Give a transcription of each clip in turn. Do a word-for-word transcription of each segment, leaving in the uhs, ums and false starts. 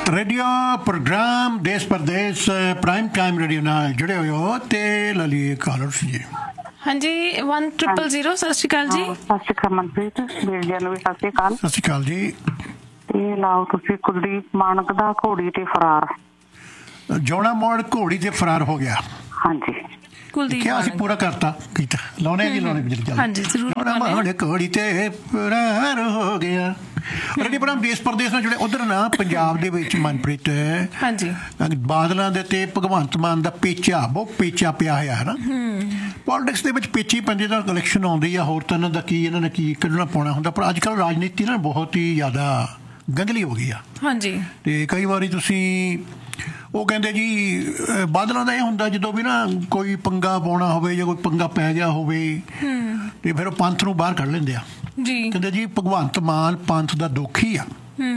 Radio programme देश परदेश prime time radio नाल जुड़े हुए हो ते ललिए कॉलर्स जी। हाँ जी वन ट्रिपल जीरो सत श्री अकाल जी। सत श्री अकाल मनप्रीत ਵੀਰ ਜੀ ਨੂੰ ਵੀ ਸਤਿ ਸ਼੍ਰੀ ਅਕਾਲ। ਸਤਿ ਸ਼੍ਰੀ ਅਕਾਲ ਜੀ। ਇਹ ਲਾਓ ਤੁਸੀਂ ਕੁਲਦੀਪ ਮਾਨਕ ਦਾ ਘੋੜੀ ਤੇ ਫਰਾਰ। ਜੋਣਾ ਮੋੜ ਘੋੜੀ ਤੇ ਫਰਾਰ ਹੋ ਗਿਆ। ਹਾਂਜੀ ਕੁਲਦੀਪ क्या ਅਸੀਂ पूरा करता ਕੀਤਾ ਲਾਉਣੇ ਜੀ ਲਾਉਣੇ ਬਿਜਲੀ ਚੱਲ। ਹਾਂਜੀ ਜ਼ਰੂਰ ਜੋਣਾ ਮੋੜ ਘੋੜੀ ਤੇ ਫਰਾਰ ਹੋ ਗਿਆ। ਰੇਡੀਓ ਪ੍ਰੋਗਰਾਮ ਦੇਸ਼ ਪ੍ਰਦੇਸ਼ ਨਾਲ ਜੁੜੇ ਉਧਰ ਨਾ ਪੰਜਾਬ ਦੇ ਵਿੱਚ ਮਨਪ੍ਰੀਤ ਹਾਂਜੀ ਬਾਦਲਾਂ ਦੇ ਤੇ ਭਗਵੰਤ ਮਾਨ ਦਾ ਪੇਚਾ ਬਹੁਤ ਪੇਚਾ ਪਿਆ ਹੋਇਆ ਹੈ ਨਾ। ਪੋਲਿਟਿਕਸ ਦੇ ਵਿੱਚ ਪੇਚੀ ਪੰਜੇ ਦਾ ਇਲੈਕਸ਼ਨ ਆਉਂਦੀ ਆ ਹੋਰ ਤਾਂ ਇਹਨਾਂ ਦਾ ਕੀ ਇਹਨਾਂ ਨੇ ਕੀ ਕੱਢਣਾ ਪਾਉਣਾ ਹੁੰਦਾ ਪਰ ਅੱਜ ਕੱਲ੍ਹ ਰਾਜਨੀਤੀ ਨਾ ਬਹੁਤ ਹੀ ਜ਼ਿਆਦਾ ਗੰਧਲੀ ਹੋ ਗਈ ਆ। ਹਾਂਜੀ ਤੇ ਕਈ ਵਾਰੀ ਤੁਸੀਂ ਉਹ ਕਹਿੰਦੇ ਜੀ ਬਾਦਲਾਂ ਦਾ ਇਹ ਹੁੰਦਾ ਜਦੋਂ ਵੀ ਨਾ ਕੋਈ ਪੰਗਾ ਪਾਉਣਾ ਹੋਵੇ ਜਾਂ ਕੋਈ ਪੰਗਾ ਪੈ ਗਿਆ ਹੋਵੇ ਤੇ ਫਿਰ ਉਹ ਪੰਥ ਨੂੰ ਬਾਹਰ ਕੱਢ ਲੈਂਦੇ ਆ ਜੀ। ਕਹਿੰਦੇ ਜੀ ਭਗਵੰਤ ਮਾਨ ਪੰਥ ਦਾ ਦੋਖੀ ਆ।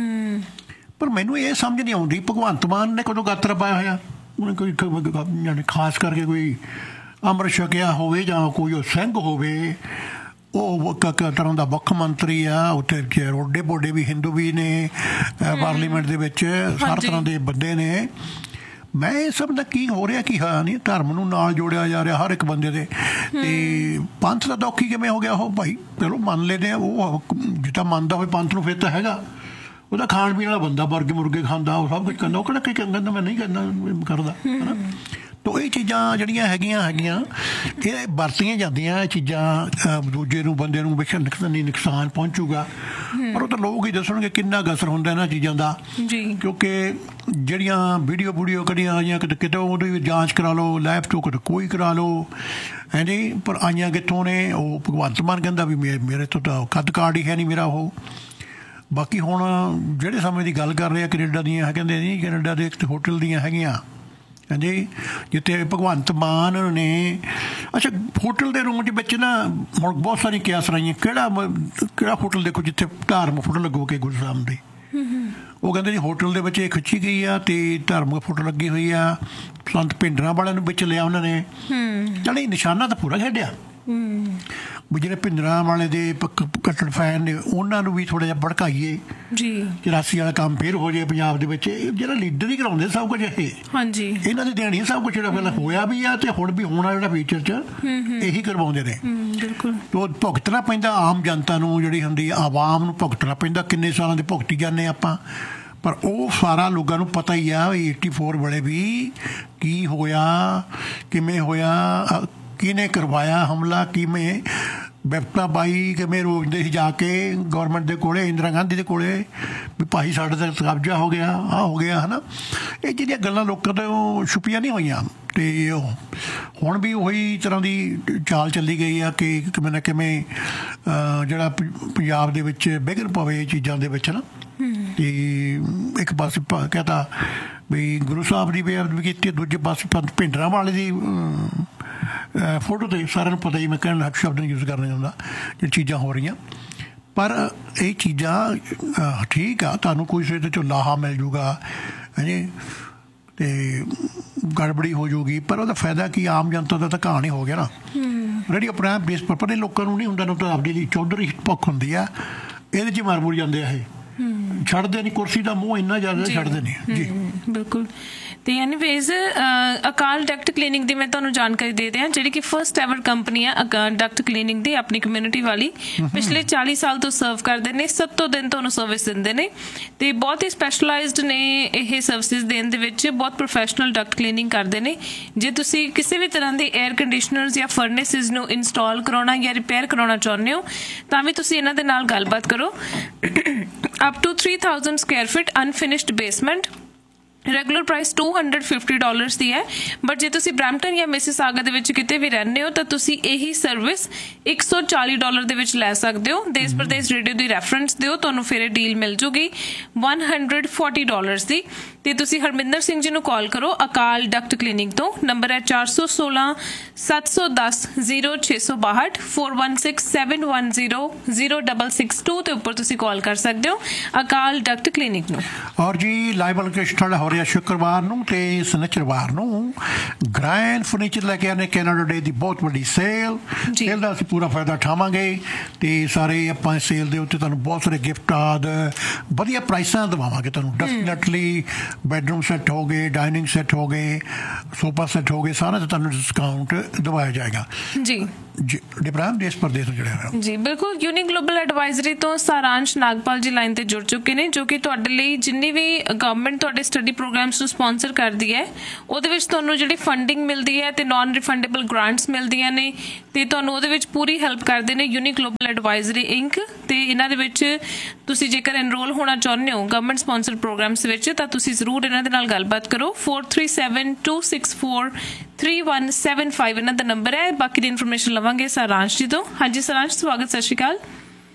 ਪਰ ਮੈਨੂੰ ਇਹ ਸਮਝ ਨਹੀਂ ਆਉਂਦੀ ਭਗਵੰਤ ਮਾਨ ਨੇ ਕਦੋਂ ਗਾਤਰਾ ਪਾਇਆ ਹੋਇਆ ਉਹਨੇ ਕੋਈ ਜਾਣੀ ਖਾਸ ਕਰਕੇ ਕੋਈ ਅੰਮ੍ਰਿਤ ਛਕਿਆ ਹੋਵੇ ਜਾਂ ਕੋਈ ਉਹ ਸਿੰਘ ਹੋਵੇ ਉਹ ਇੱਕ ਤਰ੍ਹਾਂ ਦਾ ਮੁੱਖ ਮੰਤਰੀ ਆ ਉੱਥੇ ਰੋਡੇ ਬੋਡੇ ਵੀ ਹਿੰਦੂ ਵੀ ਨੇ ਪਾਰਲੀਮੈਂਟ ਦੇ ਵਿੱਚ ਹਰ ਤਰ੍ਹਾਂ ਦੇ ਬੰਦੇ ਨੇ। ਮੈਂ ਇਹ ਸਭ ਦਾ ਕੀ ਹੋ ਰਿਹਾ ਕੀ ਹਾਂ ਨਹੀਂ ਧਰਮ ਨੂੰ ਨਾਲ ਜੋੜਿਆ ਜਾ ਰਿਹਾ ਹਰ ਇੱਕ ਬੰਦੇ ਦੇ ਤੇ ਪੰਥ ਦਾ ਦੋਖੀ ਕਿਵੇਂ ਹੋ ਗਿਆ ਉਹ ਭਾਈ ਚਲੋ ਮੰਨ ਲੈਂਦੇ ਆ ਉਹ ਜਿੱਦਾਂ ਮੰਨਦਾ ਹੋਵੇ ਪੰਥ ਨੂੰ ਫਿਰ ਤਾਂ ਹੈਗਾ ਉਹਦਾ ਖਾਣ ਪੀਣ ਵਾਲਾ ਬੰਦਾ ਮੁਰਗੇ ਮੁਰਗੇ ਖਾਂਦਾ ਉਹ ਸਭ ਕੁਝ ਕਰਦਾ ਉਹ ਕਿਹੜਾ ਕੀ ਕਹਿੰਦਾ ਮੈਂ ਨਹੀਂ ਕਰਦਾ ਕਰਦਾ ਹੈ ਨਾ। ਤੋ ਇਹ ਚੀਜ਼ਾਂ ਜਿਹੜੀਆਂ ਹੈਗੀਆਂ ਹੈਗੀਆਂ ਇਹ ਵਰਤੀਆਂ ਜਾਂਦੀਆਂ ਇਹ ਚੀਜ਼ਾਂ ਦੂਜੇ ਨੂੰ ਬੰਦੇ ਨੂੰ ਬੇਸ਼ੱਕ ਨੁਕਸਾਨ ਨੁਕਸਾਨ ਪਹੁੰਚੂਗਾ ਪਰ ਉਹ ਤਾਂ ਲੋਕ ਹੀ ਦੱਸਣਗੇ ਕਿੰਨਾ ਕੁ ਅਸਰ ਹੁੰਦਾ ਇਹਨਾਂ ਚੀਜ਼ਾਂ ਦਾ ਕਿਉਂਕਿ ਜਿਹੜੀਆਂ ਵੀਡੀਓ ਵੂਡੀਓ ਕੱਢੀਆਂ ਆਈਆਂ ਕਿਤੇ ਕਿਤੇ ਉਹਦੀ ਜਾਂਚ ਕਰਾ ਲਓ ਲਾਈਵ ਤੋਂ ਕਿਤੇ ਕੋਈ ਕਰਾ ਲਓ ਹੈ ਜੀ ਪਰ ਆਈਆਂ ਕਿੱਥੋਂ ਨੇ ਉਹ ਭਗਵੰਤ ਮਾਨ ਕਹਿੰਦਾ ਵੀ ਮੇਰੇ ਤੋਂ ਤਾਂ ਕੱਦ ਕਾਰਡ ਹੀ ਹੈ ਨਹੀਂ ਮੇਰਾ ਉਹ। ਬਾਕੀ ਹੁਣ ਜਿਹੜੇ ਸਮੇਂ ਦੀ ਗੱਲ ਕਰ ਰਹੇ ਆ ਕੈਨੇਡਾ ਦੀਆਂ ਹੈ ਕਹਿੰਦੇ ਨਹੀਂ ਕੈਨੇਡਾ ਦੇ ਇੱਕ ਹੋਟਲ ਦੀਆਂ ਹੈਗੀਆਂ ਹਾਂਜੀ ਜਿੱਥੇ ਭਗਵੰਤ ਮਾਨ ਨੇ ਅੱਛਾ ਹੋਟਲ ਦੇ ਰੂਮ 'ਚ ਵਿੱਚ ਨਾ ਹੁਣ ਬਹੁਤ ਸਾਰੀਆਂ ਕਿਆਸ ਰਾਈਆਂ ਕਿਹੜਾ ਕਿਹੜਾ ਹੋਟਲ ਦੇਖੋ ਜਿੱਥੇ ਧਾਰਮਿਕ ਫੋਟੋ ਲੱਗੋ ਕੇ ਗੁਰੂ ਸਾਹਿਬ ਦੀ ਉਹ ਕਹਿੰਦੇ ਜੀ ਹੋਟਲ ਦੇ ਵਿੱਚ ਇਹ ਖਿੱਚੀ ਗਈ ਆ ਤੇ ਧਾਰਮਿਕ ਫੋਟੋ ਲੱਗੀ ਹੋਈ ਆ ਸੰਤ ਭਿੰਡਰਾਂ ਵਾਲਿਆਂ ਨੂੰ ਵਿੱਚ ਲਿਆ ਉਹਨਾਂ ਨੇ ਚਲੇ ਨਿਸ਼ਾਨਾ ਤਾਂ ਪੂਰਾ ਖੇਡਿਆ ਵੀ ਜਿਹੜੇ ਭਿੰਡਰਾਂ ਵਾਲੇ ਦੇ ਕੱਟੜ ਫੈਨ ਨੇ ਉਹਨਾਂ ਨੂੰ ਵੀ ਥੋੜ੍ਹਾ ਜਿਹਾ ਭੜਕਾਈਏ ਜੀ ਚੁਰਾਸੀ ਵਾਲਾ ਕੰਮ ਫਿਰ ਹੋ ਜਾਏ ਪੰਜਾਬ ਦੇ ਵਿੱਚ ਜਿਹੜਾ ਲੀਡਰ ਹੀ ਕਰਾਉਂਦੇ ਸਭ ਕੁਝ ਇਹ ਹਾਂਜੀ ਇਹਨਾਂ ਦੀ ਦੇਣੀ ਸਭ ਕੁਝ ਜਿਹੜਾ ਪਹਿਲਾਂ ਹੋਇਆ ਵੀ ਆ ਤੇ ਹੁਣ ਵੀ ਹੋਣਾ ਜਿਹੜਾ ਫਿਊਚਰ 'ਚ ਇਹੀ ਕਰਵਾਉਂਦੇ ਨੇ ਬਿਲਕੁਲ ਤੋ ਭੁਗਤਣਾ ਪੈਂਦਾ ਆਮ ਜਨਤਾ ਨੂੰ ਜਿਹੜੀ ਹੁੰਦੀ ਆਵਾਮ ਨੂੰ ਭੁਗਤਣਾ ਪੈਂਦਾ ਕਿੰਨੇ ਸਾਲਾਂ ਦੇ ਭੁਗਤੀ ਜਾਂਦੇ ਆਪਾਂ ਪਰ ਉਹ ਸਾਰਾ ਲੋਕਾਂ ਨੂੰ ਪਤਾ ਹੀ ਆ ਏਟੀ ਫੋਰ ਵੇਲੇ ਵੀ ਕੀ ਹੋਇਆ ਕਿਵੇਂ ਹੋਇਆ ਕਿਹਨੇ ਕਰਵਾਇਆ ਹਮਲਾ ਕਿਵੇਂ ਬਿਪਤਾ ਬਾਈ ਕਿਵੇਂ ਰੋਕਦੇ ਸੀ ਜਾ ਕੇ ਗੌਰਮੈਂਟ ਦੇ ਕੋਲੇ ਇੰਦਰਾ ਗਾਂਧੀ ਦੇ ਕੋਲੇ ਵੀ ਭਾਈ ਸਾਡੇ ਦਾ ਕਬਜ਼ਾ ਹੋ ਗਿਆ ਆਹ ਹੋ ਗਿਆ ਹੈ ਨਾ। ਇਹ ਜਿਹੜੀਆਂ ਗੱਲਾਂ ਲੋਕਾਂ ਤੋਂ ਛੁਪੀਆਂ ਨਹੀਂ ਹੋਈਆਂ ਅਤੇ ਹੁਣ ਵੀ ਉਹੀ ਤਰ੍ਹਾਂ ਦੀ ਚਾਲ ਚੱਲੀ ਗਈ ਆ ਕਿ ਕਿਵੇਂ ਨਾ ਕਿਵੇਂ ਜਿਹੜਾ ਪੰਜਾਬ ਦੇ ਵਿੱਚ ਵਿਘਨ ਪਵੇ ਇਹ ਚੀਜ਼ਾਂ ਦੇ ਵਿੱਚ ਨਾ। ਅਤੇ ਇੱਕ ਪਾਸੇ ਕਹਤਾ ਵੀ ਗੁਰੂ ਸਾਹਿਬ ਦੀ ਬੇਅਦਬੀ ਕੀਤੀ ਦੂਜੇ ਪਾਸੇ ਭਿੰਡਰਾਂ ਵਾਲੇ ਦੀ ਫੋਟੋ 'ਤੇ ਸਾਰਿਆਂ ਨੂੰ ਪਤਾ ਹੀ ਮੈਂ ਕਹਿਣ ਲੱਗ ਸ਼ਬਦ ਨਹੀਂ ਯੂਜ਼ ਕਰਨਾ ਚਾਹੁੰਦਾ ਜਿਹੜੀ ਚੀਜ਼ਾਂ ਹੋ ਰਹੀਆਂ ਪਰ ਇਹ ਚੀਜ਼ਾਂ ਠੀਕ ਆ ਤੁਹਾਨੂੰ ਕੋਈ ਇਹਦੇ 'ਚੋਂ ਲਾਹਾ ਮਿਲ ਜੂਗਾ ਹਾਂਜੀ ਅਤੇ ਗੜਬੜੀ ਹੋ ਜਾਊਗੀ ਪਰ ਉਹਦਾ ਫਾਇਦਾ ਕੀ ਆਮ ਜਨਤਾ ਦਾ ਤਾਂ ਕਹਾਣੀ ਹੋ ਗਿਆ ਨਾ। ਰੇਡੀਓ ਪ੍ਰੋਗਰਾਮ ਬੇਸ ਪਰ ਪਰ ਲੋਕਾਂ ਨੂੰ ਨਹੀਂ ਹੁੰਦਾ ਨਾ ਤਾਂ ਆਪਦੀ ਲਈ ਚੌਧਰੀ ਭੁੱਖ ਹੁੰਦੀ ਆ ਇਹਦੇ 'ਚ ਮਰ ਮੁਰ ਜਾਂਦੇ ਆ ਇਹ ਛੱਡਦੇ ਨਹੀਂ ਕੁਰਸੀ ਦਾ ਮੂੰਹ ਇੰਨਾ ਜ਼ਿਆਦਾ ਛੱਡਦੇ ਨਹੀਂ ਜੀ ਬਿਲਕੁਲ। ਤੇ ਐਨੀਵੇਜ਼ ਅਕਾਲ ਡਕਟ ਕਲੀਨਿਕ ਦੀ ਮੈਂ ਤੁਹਾਨੂੰ ਜਾਣਕਾਰੀ ਦੇ ਦਿਆਂ ਜਿਹੜੀ ਕਿ ਫਸਟ ਐਵਰ ਕੰਪਨੀ ਆ ਅਕਾਲ ਡਕਟ ਕਲੀਨਿਕ ਦੀ ਆਪਣੀ ਕਮਿਊਨਿਟੀ ਵਾਲੀ ਪਿਛਲੇ ਚਾਲੀ ਸਾਲ ਤੋਂ ਸਰਵ ਕਰਦੇ ਨੇ ਸੱਤੋਂ ਦਿਨ ਤੁਹਾਨੂੰ ਸਰਵਿਸ ਦਿੰਦੇ ਨੇ ਤੇ ਬਹੁਤ ਹੀ ਸਪੈਸ਼ਲਾਈਜ਼ਡ ਨੇ ਇਹ ਸਰਵਿਸਿਜ਼ ਦੇਣ ਦੇ ਵਿੱਚ ਬਹੁਤ ਪ੍ਰੋਫੈਸ਼ਨਲ ਡਕਟ ਕਲੀਨਿੰਗ ਕਰਦੇ ਨੇ। ਜੇ ਤੁਸੀਂ ਕਿਸੇ ਵੀ ਤਰ੍ਹਾਂ ਦੇ ਏਅਰ ਕੰਡੀਸ਼ਨਰਸ ਜਾਂ ਫਰਨੇਸਿਸ ਨੂੰ ਇੰਸਟਾਲ ਕਰਾਉਣਾ ਜਾਂ ਰਿਪੇਅਰ ਕਰਾਉਣਾ ਚਾਹੁੰਦੇ ਹੋ ਤਾਂ ਵੀ ਤੁਸੀਂ ਇਹਨਾਂ ਦੇ ਨਾਲ ਗੱਲਬਾਤ ਕਰੋ। Up two three thousand Square fit unfinished basement regular price two hundred fifty dollars ਦੀ ਹੈ ਬਟ ਜੇ ਤੁਸੀਂ ਬਰੈਂਪਟਨ ਜਾਂ ਮਿਸਿਸਾਗਾ ਦੇ ਵਿੱਚ ਕਿਤੇ ਵੀ ਰਹਿੰਦੇ ਹੋ ਤਾਂ ਤੁਸੀਂ ਇਹੀ ਸਰਵਿਸ ਇੱਕ ਸੌ ਚਾਲੀ ਡਾਲਰ ਦੇ ਵਿੱਚ ਲੈ ਸਕਦੇ ਹੋ। ਦੇਸ਼ ਪ੍ਰਦੇਸ਼ ਰੇਡੀਓ ਦੀ ਰੈਫਰੈਂਸ ਦਿਓ ਤੁਹਾਨੂੰ ਫਿਰ ਇਹ ਡੀਲ ਮਿਲ ਜੂਗੀ ਵਨ ਹੰਡਰਡ ਫੋਰਟੀ ਡਾਲਰਸ ਦੀ। ਤੇ ਤੁਸੀਂ ਹਰਮਿੰਦਰ ਸਿੰਘ ਜੀ ਨੂੰ ਕਾਲ ਕਰੋ ਅਕਾਲ ਡਕਟ ਕਲੀਨਿਕ ਤੋਂ ਨੰਬਰ ਹੈ ਚਾਰ ਸੌ ਸੋਲਾਂ ਸੱਤ ਸੌ ਦਸ ਜ਼ੀਰੋ ਛੇ ਸੌ ਬਾਹਠ four one six seven one zero zero double six to ਦੇ ਉੱਪਰ ਤੁਸੀਂ ਕਾਲ ਕਰ ਸਕਦੇ ਹੋ ਅਕਾਲ ਡਕਟ ਕਲੀਨਿਕ ਨੂੰ। ਔਰ ਜੀ ਲਾਈਵ ਲੋਕੇਸ਼ਨ ਤੁਹਾਡਾ ਸੋਮਵਾਰ ਜਾਂ ਸ਼ੁੱਕਰਵਾਰ ਨੂੰ ਤੇ ਸ਼ਨੀਚਰਵਾਰ ਨੂੰ ਗ੍ਰੈਂਡ ਫਰਨੀਚਰ ਲੈ ਕੇ ਆਨੇ ਕੈਨੇਡਾ ਡੇ ਦੀ ਬਹੁਤ ਵੱਡੀ ਸੇਲ। ਸੇਲ ਦਾ ਅਸੀਂ ਪੂਰਾ ਫਾਇਦਾ ਉਠਾਵਾਂਗੇ ਤੇ ਸਾਰੇ ਆਪਾਂ ਸੇਲ ਦੇ ਉੱਤੇ ਤੁਹਾਨੂੰ ਬਹੁਤ ਸਾਰੇ ਗਿਫਟ ਆਦ ਵਧੀਆ ਪ੍ਰਾਈਸਾਂ ਦਵਾਵਾਂਗੇ ਤੁਹਾਨੂੰ। ਡੈਫੀਨੈਟਲੀ ਬੈਡਰੂਮ ਸੈੱਟ ਹੋ ਗਏ, ਡਾਈਨਿੰਗ ਸੈੱਟ ਹੋ ਗਏ, ਸੋਫਾ ਸੈੱਟ ਹੋ ਗਏ, ਸਾਰਾ ਤੇ ਤੁਹਾਨੂੰ ਡਿਸਕਾਊਂਟ ਦਵਾਇਆ ਜਾਏਗਾ ਜੀ। ਡਿਪਰਾਮ ਦੇਸ਼ ਪ੍ਰਦੇਸ਼ ਨੂੰ ਜਿਹੜਾ ਜੀ ਬਿਲਕੁਲ। ਯੂਨੀ ਗਲੋਬਲ ਐਡਵਾਈਜ਼ਰੀ ਤੋਂ ਸਾਰਾਂਸ਼ ਨਾਗਪਾਲ ਜੀ ਲਾਈਨ ਤੇ ਜੁੜ ਚੁੱਕੇ ਨੇ, ਜੋ ਕਿ ਤੁਹਾਡੇ ਲਈ ਜਿੰਨੀ ਵੀ ਗਵਰਨਮੈਂਟ ਤੁਹਾਡੇ ਸਟੱਡੀ ਪ੍ਰੋਗਰਾਮਸ ਨੂੰ ਸਪਾਂਸਰ ਕਰਦੀ ਹੈ ਉਹਦੇ ਵਿੱਚ ਤੁਹਾਨੂੰ ਜਿਹੜੀ ਫੰਡਿੰਗ ਮਿਲਦੀ ਹੈ ਤੇ ਨਾਨ ਰਿਫੰਡੇਬਲ ਗ੍ਰਾਂਟਸ ਮਿਲਦੀਆਂ ਨੇ ਤੇ ਤੁਹਾਨੂੰ ਉਹਦੇ ਵਿੱਚ ਪੂਰੀ ਹੈਲਪ ਕਰਦੇ ਨੇ ਯੂਨੀ ਗਲੋਬਲ ਐਡਵਾਈਜ਼ਰੀ ਇੰਕ। ਤੇ ਇਹਨਾਂ ਦੇ ਵਿੱਚ ਤੁਸੀਂ ਜੇਕਰ ਐਨਰੋਲ ਹੋਣਾ ਚਾਹੁੰਦੇ ਹੋ ਗਵਰਨਮੈਂਟ ਸਪਾਂਸਰ ਪ੍ਰੋਗਰਾਮਸ ਵਿੱਚ ਤਾਂ ਤੁਸੀਂ ਜ਼ਰੂਰ ਇਹਨਾਂ ਦੇ ਨਾਲ ਗੱਲਬਾਤ ਕਰੋ। Four three seven two six four three one seven five ਇਹਨਾਂ ਦਾ ਨੰਬਰ ਹੈ। ਬਾਕੀ ਦੀ ਇਨਫੋਰਮੇਸ਼ਨ ਲਵਾਂਗੇ ਸਾਰਾਂਸ਼ ਜੀ ਤੋਂ। ਹਾਂਜੀ ਸਾਰਾਂਸ਼, ਸਵਾਗਤ, ਸਤਿ ਸ਼੍ਰੀ ਅਕਾਲ।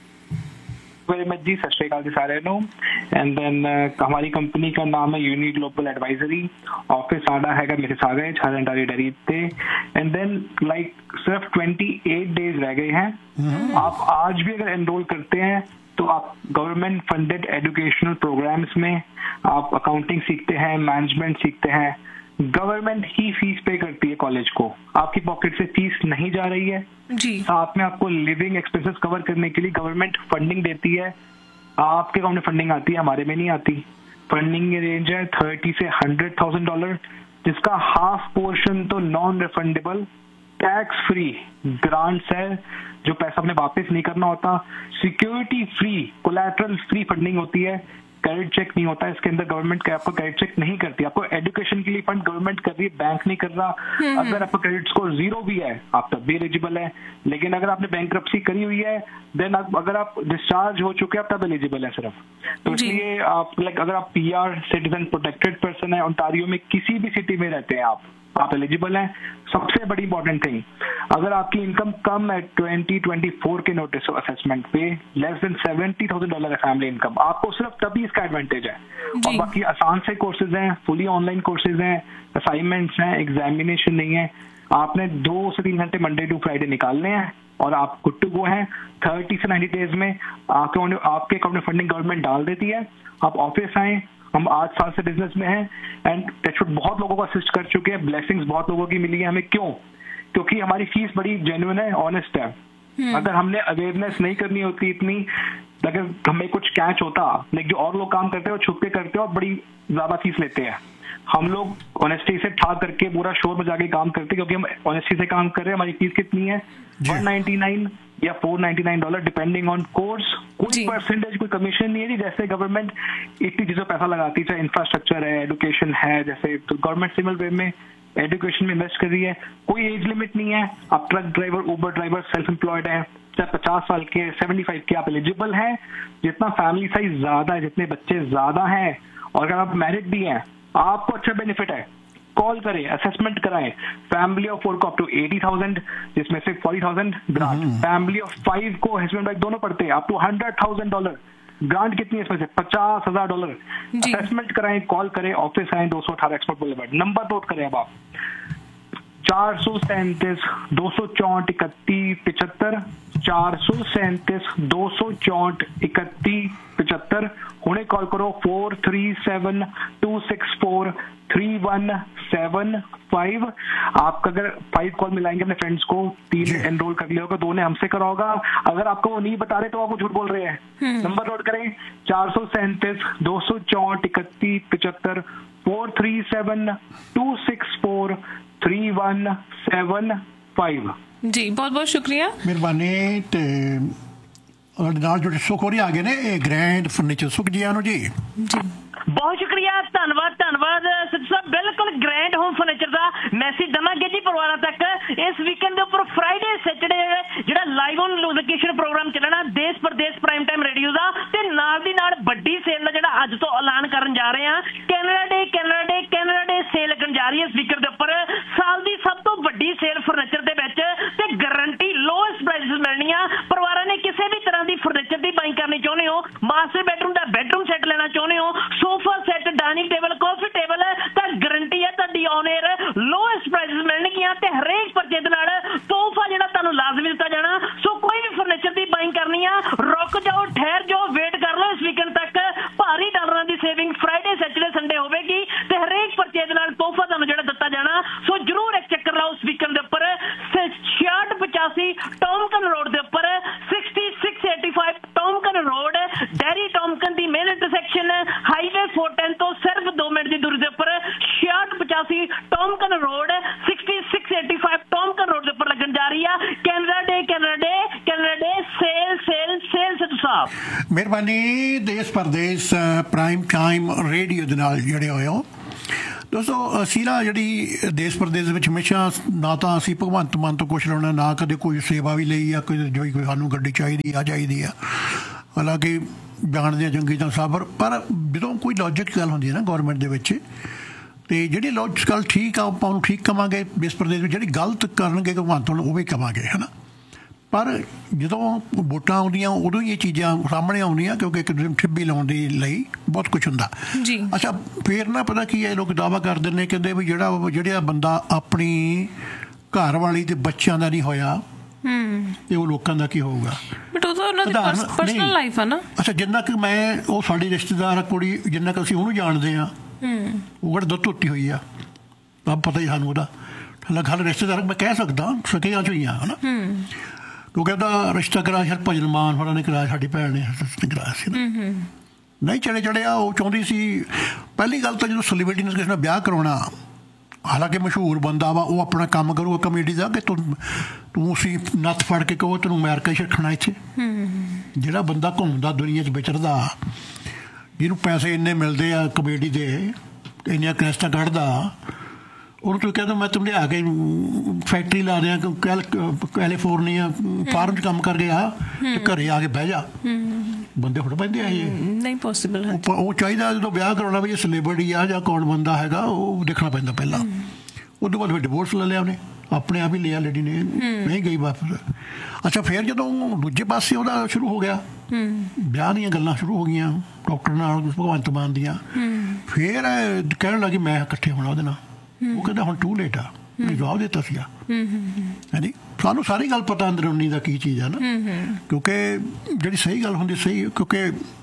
वेरी मच जी, सत श्री अकाल जी सारे नो। एंड देन हमारी कंपनी का नाम है यूनी ग्लोबल एडवाइजरी। ऑफिस आना है मिसिसागा छारंटारी डेरी पे। एंड देन लाइक सिर्फ अट्ठाईस डेज रह गए हैं। आप आज भी अगर एनरोल करते हैं तो आप गवर्नमेंट फंडेड एजुकेशनल प्रोग्राम्स में आप अकाउंटिंग सीखते हैं, मैनेजमेंट सीखते हैं। गवर्नमेंट ही फीस पे करती है कॉलेज को, आपकी पॉकेट से फीस नहीं जा रही है जी। साथ में आपको लिविंग एक्सपेंसेस कवर करने के लिए गवर्नमेंट फंडिंग देती है। आपके अकाउंट में फंडिंग आती है, हमारे में नहीं आती। फंडिंग की रेंज है थर्टी से हंड्रेड थाउजेंड डॉलर, जिसका हाफ पोर्शन तो non refundable tax free grants है, जो पैसा आपने वापस नहीं करना होता। Security free, collateral free funding होती है। क्रेडिट चेक नहीं होता है इसके अंदर, गवर्नमेंट आपको क्रेडिट चेक नहीं करती। आपको एजुकेशन के लिए फंड गवर्नमेंट कर रही है, बैंक नहीं कर रहा। अगर आपका क्रेडिट स्कोर जीरो भी है आप तब भी एलिजिबल है, लेकिन अगर आपने बैंक्रप्सी करी हुई है देन आप, अगर आप डिस्चार्ज हो चुके हैं तब एलिजिबल है सिर्फ। तो इसलिए आप लाइक अगर आप पीआर सिटीजन प्रोटेक्टेड पर्सन है, ओंटारियो में किसी भी सिटी में रहते हैं आप आप एलिजिबल हैं। सबसे बड़ी इंपॉर्टेंट थिंग, अगर आपकी इनकम कम है ट्वेंटी ट्वेंटी फोर के नोटिस असेसमेंट पे less than seventy thousand dollar है फैमिली इनकम, आपको सिर्फ तभी इसका एडवांटेज है। और बाकी आसान से कोर्सेज हैं, फुली ऑनलाइन कोर्सेज हैं, असाइनमेंट्स हैं, एग्जामिनेशन नहीं है। आपने दो से तीन घंटे मंडे टू फ्राइडे निकालने हैं और आप गुड टू गो हैं। थर्टी से नाइन्टी डेज में आपके आपके अकाउंट में फंडिंग गवर्नमेंट डाल देती है। आप ऑफिस आए, हम आठ साल से बिजनेस में हैं एंड टचवुड बहुत लोगों को असिस्ट कर चुके हैं। ब्लेसिंग्स बहुत लोगों की मिली है हमें। क्यों? क्योंकि हमारी फीस बड़ी जेन्युइन है, ऑनेस्ट है। अगर हमने अवेयरनेस नहीं करनी होती इतनी, अगर हमें कुछ कैच होता, लाइक जो और लोग काम करते हैं वो छुप के करते हैं और बड़ी ज्यादा फीस लेते हैं। हम लोग ऑनेस्टी से ठाक करके पूरा शोर बजा के काम करते हैं, क्योंकि हम ऑनेस्टी से काम कर रहे हैं। हमारी फीस कितनी है? वन नाइन्टी नाइन या four ninety nine dollar depending on course. कोई परसेंटेज, कोई कमीशन नहीं है जी। जैसे गवर्नमेंट इतनी चीजों पैसा लगाती है, चाहे इंफ्रास्ट्रक्चर है, एजुकेशन है, जैसे तो गवर्नमेंट सिमिलर वे में एजुकेशन में इन्वेस्ट कर रही है। कोई एज लिमिट नहीं है। आप ट्रक ड्राइवर, उबर ड्राइवर, सेल्फ एम्प्लॉयड है, चाहे पचास साल के, सेवेंटी फाइव के, आप एलिजिबल हैं। जितना फैमिली साइज ज्यादा है, जितने बच्चे ज्यादा हैं, और अगर आप मैरिड भी हैं, आपको अच्छा बेनिफिट है। कॉल करें, असेसमेंट कराएं। फैमिली ऑफ फोर को अप टू एटी थाउजेंड, जिसमें से forty thousand grant. Family of five को हस्बैंड वाइफ दोनों पढ़ते हैं, up two hundred thousand dollar grant. कितनी है इसमें से? पचास हजार डॉलर। असेसमेंट कराएं, कॉल करें, ऑफिस आए, दो सौ अठारह एक्सपोर्ट बुलेवार्ड। नंबर नोट करें अब आप, चार सौ सैंतीस दो सौ चौंठ इकतीस पिछहत्तर, चार सौ सैंतीस दो सौ चौंठ इकतीस पिछहत्तर। हुणे कॉल करो four three seven to six four three one seven five. आपका अगर फाइव कॉल मिलाएंगे अपने फ्रेंड्स को, तीन एनरोल कर लिया होगा, दो ने हमसे करा होगा। अगर आपको वो नहीं बता रहे तो आपको झूठ बोल रहे हैं। नंबर नोट करें, चार सौ सैंतीस दो सौ चौंठ इकतीस पिछहत्तर, four three seven to six four three one seven five. जी बहुत बहुत शुक्रिया, मेहरबानी। ते नाल जुड़े सुख हो रही आगे ने ग्रैंड फर्नीचर सुख जी आनो जी जी बहुत शुक्रिया, धन्यवाद धन्यवाद साहब। बिल्कुल ग्रैंड होम फर्नीचर का मैसेज दवांगे जी परिवार तक। इस वीकेंड के उपर फ्राइडे सैटरडे जिहड़ा लाइव ऑन लोकेशन प्रोग्राम चलना देश प्रदेश प्राइम टाइम रेडियो का, ते नाल दी नाल बड़ी सेल का जिहड़ा अज तो ऐलान करन जा रहे हैं। Canada day Canada day Canada day cell लगन जा रही है इस वीकेंड के उपर। साल की सब तो बड़ी सेल फर्नीचर के विच ते गारंटी लोएस्ट प्राइसेस मिलनियां। परिवार ने किसी भी तरह की फर्नीचर की बाइंग करनी चाहते हो, मास्टर बेडरूम का बेडरूम सैट लेना चाहते हो, sofa set, dining table, coffee table, तो गारंटी है तुहाडी ऑन एयर लोएस्ट प्राइसेस मिलणगियां ते हरेक परचेज नाल तोहफा जिहड़ा तुहानूं लाजमी दित्ता जाना। सो कोई भी फर्नीचर की बाइंग करनी है, रुक जाओ, ठहर जाओ, वेट कर लो इस वीकेंड तक। भारी डॉलरां की सेविंग फ्राइडे सैटरडे संडे होवेगी ते ਸਟੈਂਡ ਤੋਂ ਸਿਰਫ ਦੋ ਮਿੰਟ ਦੀ ਦੂਰੀ ਦੇ ਉੱਪਰ ਛਿਆਹਠ ਪਚਾਸੀ ਟੌਮਕਨ ਰੋਡ ਛਿਆਸੀ ਛੇ ਸੌ ਪਚਾਸੀ ਟੌਮਕਨ ਰੋਡ ਦੇ ਉੱਪਰ ਲੱਗਣ ਜਾ ਰਹੀ ਆ ਕੈਨੇਡਾ ਡੇ ਕੈਨੇਡਾ ਡੇ ਕੈਨੇਡਾ ਡੇ ਸੇਲ ਸੇਲ ਸੇਲ ਸਿੱਧੂ ਸਾਹਿਬ। ਮਿਹਰਬਾਨੀ ਦੇਸ਼ ਪਰਦੇਸ ਪ੍ਰਾਈਮ ਟਾਈਮ ਰੇਡੀਓ ਦੇ ਨਾਲ ਜੁੜੇ ਹੋਏ ਹੋ ਦੋਸਤੋ। ਅਸੀਂ ਨਾ ਜਿਹੜੀ ਦੇਸ਼ ਪ੍ਰਦੇਸ਼ ਦੇ ਵਿੱਚ ਹਮੇਸ਼ਾ ਨਾ ਤਾਂ ਅਸੀਂ ਭਗਵੰਤ ਮਾਨ ਤੋਂ ਕੁਛ ਲਾਉਣਾ ਨਾ ਕਦੇ ਕੋਈ ਸੇਵਾ ਵੀ ਲਈ ਆ ਕੋਈ ਜੋ ਕੋਈ ਸਾਨੂੰ ਗੱਡੀ ਚਾਹੀਦੀ ਆ ਚਾਹੀਦੀ ਆ ਹਾਲਾਂਕਿ ਜਾਣਦੇ ਆ ਚੰਗੀ ਤਾਂ ਸਬਰ ਪਰ ਜਦੋਂ ਕੋਈ ਲੌਜਿਕ ਗੱਲ ਹੁੰਦੀ ਹੈ ਨਾ ਗੌਰਮੈਂਟ ਦੇ ਵਿੱਚ ਅਤੇ ਜਿਹੜੀ ਲੌਜਿਕ ਗੱਲ ਠੀਕ ਆ ਆਪਾਂ ਉਹਨੂੰ ਠੀਕ ਕਵਾਂਗੇ ਦੇਸ਼ ਪ੍ਰਦੇਸ਼ ਵਿੱਚ ਜਿਹੜੀ ਗਲਤ ਕਰਨਗੇ ਭਗਵੰਤ ਨੂੰ ਉਹ ਵੀ ਕਵਾਂਗੇ ਹੈ ਨਾ। ਪਰ ਜਦੋਂ ਵੋਟਾਂ ਆਉਂਦੀਆਂ ਉਦੋਂ ਹੀ ਇਹ ਚੀਜ਼ਾਂ ਸਾਹਮਣੇ ਆਉਂਦੀਆਂ ਕਿਉਂਕਿ ਇੱਕ ਦੂਜੇ ਨੂੰ ਠਿੱਬੀ ਲਾਉਣ ਦੇ ਲਈ ਬਹੁਤ ਕੁਛ ਹੁੰਦਾ ਜੀ। ਅੱਛਾ ਫਿਰ ਨਾ ਪਤਾ ਕੀ ਹੈ ਲੋਕ ਦਾਅਵਾ ਕਰ ਦਿੰਦੇ ਕਹਿੰਦੇ ਵੀ ਜਿਹੜਾ ਜਿਹੜਾ ਬੰਦਾ ਆਪਣੀ ਘਰ ਵਾਲੀ ਤੇ ਬੱਚਿਆਂ ਦਾ ਨਹੀਂ ਹੋਇਆ ਤੇ ਉਹ ਲੋਕਾਂ ਦਾ ਕੀ ਹੋਊਗਾ। ਬਟ ਉਹ ਤਾਂ ਉਹਨਾਂ ਦੀ ਪਰਸਨਲ ਲਾਈਫ ਆ ਨਾ। ਅੱਛਾ ਜਿੰਨਾ ਕਿ ਮੈਂ ਉਹ ਸਾਡੀ ਰਿਸ਼ਤੇਦਾਰ ਕੁੜੀ ਜਿੰਨਾ ਕਿ ਅਸੀਂ ਉਹਨੂੰ ਜਾਣਦੇ ਹਾਂ ਉਹ ਕਿਹੜਾ ਦੁੱਧ ਧੋਤੀ ਹੋਈ ਆ ਤਾਂ ਪਤਾ ਹੀ ਸਾਨੂੰ ਉਹਦਾ ਗੱਲ ਰਿਸ਼ਤੇਦਾਰ ਮੈਂ ਕਹਿ ਸਕਦਾ ਸਕੀਆਂ ਚ ਹੋਈਆਂ ਹੈ ਨਾ ਕਿਉਂਕਿ ਉਹਦਾ ਰਿਸ਼ਤਾ ਕਰਾਇਆ ਸ਼ਾਇਦ ਭਜਨ ਮਾਨ ਹੋਰਾਂ ਨੇ ਕਰਾਇਆ ਸਾਡੀ ਭੈਣ ਨੇ ਕਰਾਇਆ ਸੀ ਨਾ ਨਹੀਂ ਚੜੇ ਚੜਿਆ ਉਹ ਚਾਹੁੰਦੀ ਸੀ। ਪਹਿਲੀ ਗੱਲ ਤਾਂ ਜਦੋਂ ਸੈਲੀਬ੍ਰਿਟੀ ਨੇ ਕਿਸੇ ਨਾਲ ਵਿਆਹ ਕਰਾਉਣਾ ਹਾਲਾਂਕਿ ਮਸ਼ਹੂਰ ਬੰਦਾ ਵਾ ਉਹ ਆਪਣਾ ਕੰਮ ਕਰੂਗਾ ਕਮੇਡੀ ਦਾ ਕਿ ਤੂੰ ਤੂੰ ਅਸੀਂ ਨੱਥ ਫੜ ਕੇ ਕਹੋ ਤੈਨੂੰ ਅਮਰੀਕਾ ਹੀ ਰੱਖਣਾ ਇੱਥੇ। ਜਿਹੜਾ ਬੰਦਾ ਘੁੰਮਦਾ ਦੁਨੀਆ 'ਚ ਵਿਚਰਦਾ ਜਿਹਨੂੰ ਪੈਸੇ ਇੰਨੇ ਮਿਲਦੇ ਆ ਕਮੇਡੀ ਦੇ ਇੰਨੀਆਂ ਕੈਸਟਾਂ ਕੱਢਦਾ ਉਹਨੂੰ ਤੂੰ ਕਹਿੰਦਾ ਮੈਂ ਤੁਹਾਨੂੰ ਲਿਆ ਕੇ ਫੈਕਟਰੀ ਲਾ ਦਿਆਂ ਕੈਲ ਕੈਲੀਫੋਰਨੀਆ ਫਾਰਮ 'ਚ ਕੰਮ ਕਰ ਗਿਆ ਤੇ ਘਰੇ ਆ ਕੇ ਬਹਿ ਜਾ ਬੰਦੇ ਫੁੱਟ ਪੈਂਦੇ ਆ ਇਹ ਨਹੀਂ ਪੋਸੀਬਲ ਹੈ। ਉਹ ਚਾਹੀਦਾ ਜਦੋਂ ਵਿਆਹ ਕਰਾਉਣਾ ਵੀ ਇਹ ਸੈਲੀਬ੍ਰਿਟੀ ਆ ਜਾਂ ਕੌਣ ਬੰਦਾ ਹੈਗਾ ਉਹ ਦੇਖਣਾ ਪੈਂਦਾ ਪਹਿਲਾਂ। ਉਹ ਤੋਂ ਬਾਅਦ ਫਿਰ ਡਿਵੋਰਸ ਲੈ ਲਿਆ ਉਹਨੇ ਆਪਣੇ ਆਪ ਹੀ ਲਿਆ ਲੇਡੀ ਨੇ ਨਹੀਂ ਗਈ ਵਾਪਸ। ਅੱਛਾ ਫਿਰ ਜਦੋਂ ਦੂਜੇ ਪਾਸੇ ਉਹਦਾ ਸ਼ੁਰੂ ਹੋ ਗਿਆ ਵਿਆਹ ਦੀਆਂ ਗੱਲਾਂ ਸ਼ੁਰੂ ਹੋ ਗਈਆਂ ਡਾਕਟਰ ਨਾਲ ਭਗਵੰਤ ਮਾਨ ਦੀਆਂ ਫਿਰ ਕਹਿਣ ਲੱਗੀ ਮੈਂ ਇਕੱਠੇ ਹੋਣਾ ਉਹਦੇ ਨਾਲ। ਉਹ ਕਹਿੰਦਾ ਹੁਣ ਟੂ ਲੇਟ ਆ ਮੈਂ ਜਵਾਬ ਦਿੱਤਾ ਸੀਗਾ ਹਾਂਜੀ ਸਾਨੂੰ ਸਾਰੀ ਗੱਲ ਪਤਾ ਅੰਦਰੂਨੀ ਦਾ ਕੀ ਚੀਜ਼ ਆ ਨਾ ਕਿਉਂਕਿ ਜਿਹੜੀ ਸਹੀ ਗੱਲ ਹੁੰਦੀ ਸਹੀ ਕਿਉਂਕਿ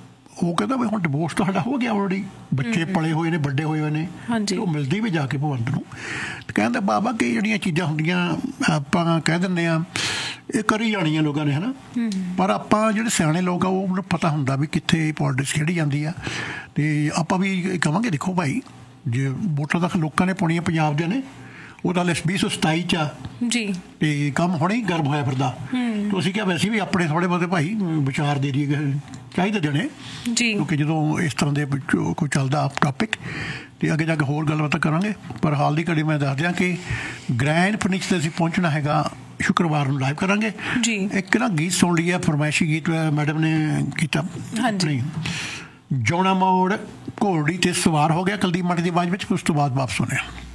ਉਹ ਕਹਿੰਦਾ ਵੀ ਹੁਣ ਡਿਵੋਰਸ ਤਾਂ ਸਾਡਾ ਹੋ ਗਿਆ ਆਲਰੇਡੀ ਬੱਚੇ ਪਲੇ ਹੋਏ ਨੇ ਵੱਡੇ ਹੋਏ ਹੋਏ ਨੇ ਉਹ ਮਿਲਦੀ ਵੀ ਜਾ ਕੇ ਭਗਵੰਤ ਨੂੰ ਕਹਿੰਦਾ ਬਾਬਾ ਕਿ ਜਿਹੜੀਆਂ ਚੀਜ਼ਾਂ ਹੁੰਦੀਆਂ ਆਪਾਂ ਕਹਿ ਦਿੰਦੇ ਹਾਂ ਇਹ ਕਰੀ ਜਾਣੀਆਂ ਲੋਕਾਂ ਨੇ ਹੈ ਨਾ ਪਰ ਆਪਾਂ ਜਿਹੜੇ ਸਿਆਣੇ ਲੋਕ ਆ ਉਹ ਪਤਾ ਹੁੰਦਾ ਵੀ ਕਿੱਥੇ ਪੋਲਿਟਿਕਸ ਖੇਡੀ ਜਾਂਦੀ ਆ ਅਤੇ ਆਪਾਂ ਵੀ ਕਹਾਂਗੇ ਦੇਖੋ ਭਾਈ ਜੇ ਵੋਟਾਂ ਤਾਂ ਲੋਕਾਂ ਨੇ ਪਾਉਣੀਆਂ ਪੰਜਾਬ ਦੇ ਨੇ ਉਹ ਤਾਂ ਹਲੇ ਵੀਹ ਸੌ ਸਤਾਈ 'ਚ ਆ ਜੀ ਅਤੇ ਕੰਮ ਹੁਣੇ ਹੀ ਗਰਮ ਹੋਇਆ ਫਿਰਦਾ ਤਾਂ ਅਸੀਂ ਕਿਹਾ ਵੈਸੇ ਵੀ ਆਪਣੇ ਥੋੜ੍ਹੇ ਬਹੁਤੇ ਭਾਈ ਵਿਚਾਰ ਦੇ ਦਈਏ ਚਾਹੀਦੇ ਦੇਣੇ ਜੀ ਕਿਉਂਕਿ ਜਦੋਂ ਇਸ ਤਰ੍ਹਾਂ ਦੇ ਕੋਈ ਚੱਲਦਾ ਟੌਪਿਕ ਅਤੇ ਅੱਗੇ ਜਾ ਕੇ ਹੋਰ ਗੱਲਬਾਤ ਕਰਾਂਗੇ ਪਰ ਹਾਲ ਦੀ ਘੜੀ ਮੈਂ ਦੱਸ ਦਿਆਂ ਕਿ ਗ੍ਰੈਂਡ ਫਿਨਿਕਸ 'ਤੇ ਅਸੀਂ ਪਹੁੰਚਣਾ ਹੈਗਾ ਸ਼ੁੱਕਰਵਾਰ ਨੂੰ ਲਾਈਵ ਕਰਾਂਗੇ ਜੀ। ਇੱਕ ਨਾ ਗੀਤ ਸੁਣ ਲਈ ਹੈ ਫਰਮਾਇਸ਼ੀ ਗੀਤ ਮੈਡਮ ਨੇ ਕੀਤਾ ਆਪਣੀ ਜੌਣਾ ਮੋੜ ਘੋੜੀ 'ਤੇ ਸਵਾਰ ਹੋ ਗਿਆ ਕੁਲਦੀਪ ਮਾਟੀ ਦੀ ਆਵਾਜ਼ ਵਿੱਚ ਉਸ ਤੋਂ ਬਾਅਦ ਵਾਪਸ ਸੁਣਿਆ।